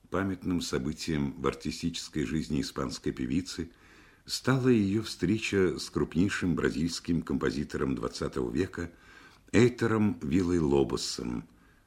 памятным событием в артистической жизни испанской певицы стала ее встреча с крупнейшим бразильским композитором XX века Эйтором Виллой-Лобосом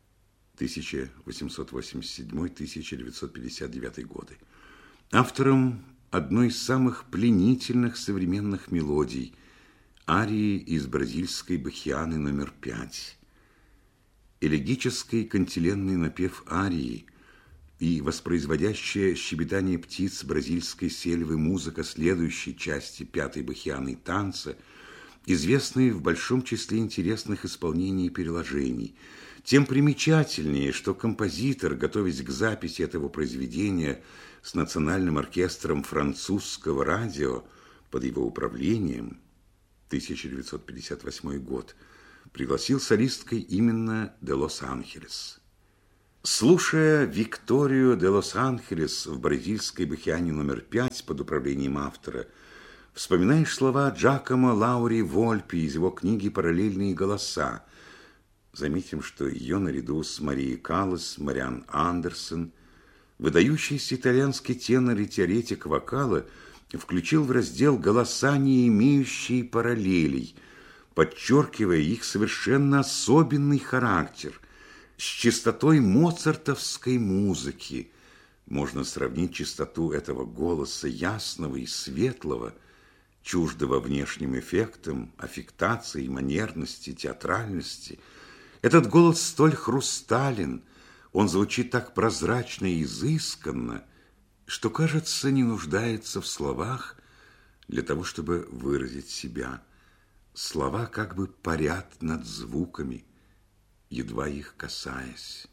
1887-1959 годы, автором одной из самых пленительных современных мелодий, арии из бразильской бахианы номер 5. Элегический кантиленный напев арии и воспроизводящая щебетание птиц бразильской сельвы музыка следующей части пятой бахианы танца, известные в большом числе интересных исполнений и переложений, тем примечательнее, что композитор, готовясь к записи этого произведения с национальным оркестром французского радио под его управлением, 1958 год, пригласил солисткой именно де Лос-Анхелес. Слушая Викторию де Лос-Анхелес в бразильской бахиане номер 5 под управлением автора, вспоминаешь слова Джакомо Лаури Вольпи из его книги «Параллельные голоса». Заметим, что ее наряду с Марией Каллас, Мариан Андерсон, выдающийся итальянский тенор и теоретик вокала, включил в раздел «Голоса, не имеющие параллелей», подчеркивая их совершенно особенный характер. С чистотой моцартовской музыки можно сравнить чистоту этого голоса, ясного и светлого, чуждого внешним эффектам, аффектации, манерности, театральности. Этот голос столь хрустален, он звучит так прозрачно и изысканно, что, кажется, не нуждается в словах для того, чтобы выразить себя. Слова как бы парят над звуками, едва их касаясь.